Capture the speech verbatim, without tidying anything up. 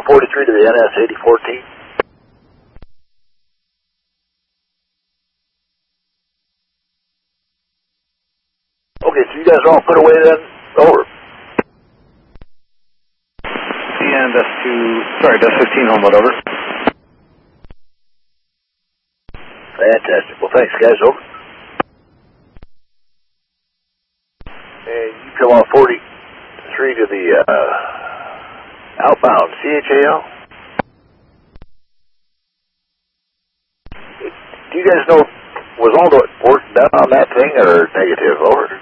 forty-three to the N S eighty fourteen. Okay, so you guys are all put away then? Over. And that's two, sorry, that's fifteen Homewood, over. Fantastic. Well, thanks, guys. Over. And you come on forty-three to the uh, outbound C H A L. Do you guys know, was all the work done on that thing or negative? Over.